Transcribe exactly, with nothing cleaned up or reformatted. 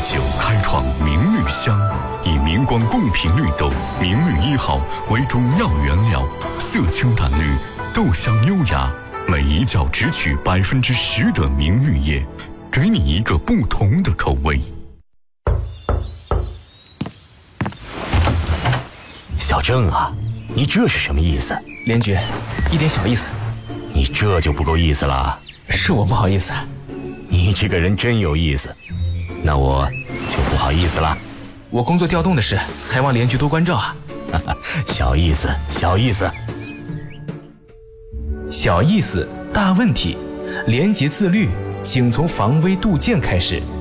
九开创明绿香，以明光贡品绿豆明绿一号为中药原料，色清淡绿，豆香优雅，每一角只取百分之十的明绿叶，给你一个不同的口味。 小郑啊，你这是什么意思？ 连局，一点小意思。 你这就不够意思了。 是我不好意思。 你这个人真有意思，那我就不好意思了。 我工作调动的事，还望连局多关照啊。 小意思，小意思。 小意思，大问题。廉洁自律，请从防微杜渐开始。